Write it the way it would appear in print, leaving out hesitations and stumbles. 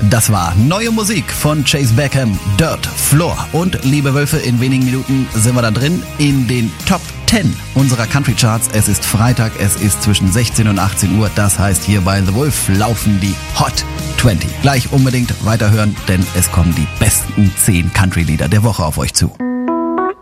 Das war neue Musik von Chase Beckham, Dirt Floor. Und liebe Wölfe, in wenigen Minuten sind wir da drin in den Top 10 unserer Country Charts. Es ist Freitag, es ist zwischen 16 und 18 Uhr. Das heißt, hier bei The Wolf laufen die Hot 20. Gleich unbedingt weiterhören, denn es kommen die besten 10 Country-Lieder der Woche auf euch zu.